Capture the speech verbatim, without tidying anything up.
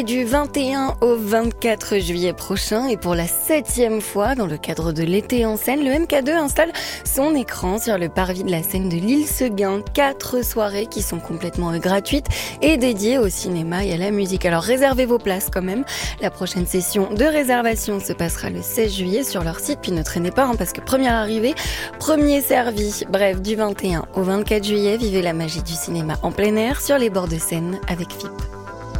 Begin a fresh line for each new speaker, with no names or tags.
Du vingt et un au vingt-quatre juillet prochain et pour la septième fois dans le cadre de l'été en Seine, le M K deux installe son écran sur le parvis de la Seine de l'île Seguin. Quatre soirées qui sont complètement gratuites et dédiées au cinéma et à la musique. Alors réservez vos places quand même. La prochaine session de réservation se passera le seize juillet sur leur site. Puis ne traînez pas hein, parce que première arrivée, premier servi. Bref, du vingt et un au vingt-quatre juillet, vivez la magie du cinéma en plein air sur les bords de Seine avec F I P.